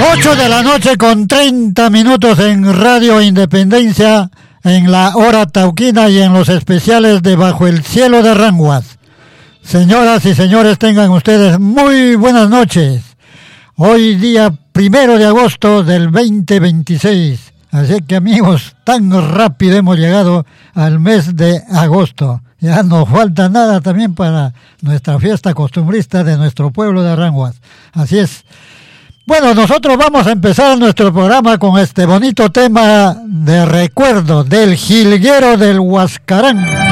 8 de la noche con 30 minutos en Radio Independencia, en la hora tauquina y en los especiales de Bajo el Cielo de Ranguas. Señoras y señores, tengan ustedes muy buenas noches. Hoy día 1 de agosto del 2026. Así que amigos, tan rápido hemos llegado al mes de agosto. Ya no falta nada también para nuestra fiesta costumbrista de nuestro pueblo de Ranguas. Así es. Bueno, nosotros vamos a empezar nuestro programa con este bonito tema de recuerdo del jilguero del Huascarán.